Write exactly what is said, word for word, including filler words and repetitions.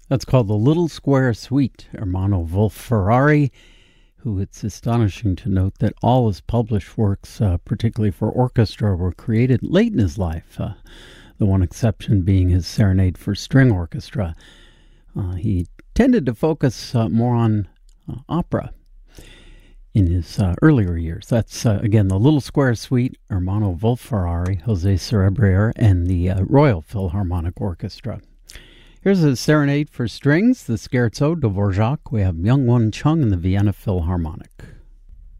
That's called the Little Square Suite. Ermanno Wolf-Ferrari, who it's astonishing to note that all his published works, uh, particularly for orchestra, were created late in his life. Uh, the one exception being his Serenade for String Orchestra. Uh, he tended to focus uh, more on uh, opera in his uh, earlier years. That's, uh, again, the Little Square Suite, Ermanno Wolf-Ferrari, Jose Cerebrier, and the uh, Royal Philharmonic Orchestra. Here's a Serenade for Strings, the Scherzo, Dvorak. We have Myung-Whun Chung and the Vienna Philharmonic.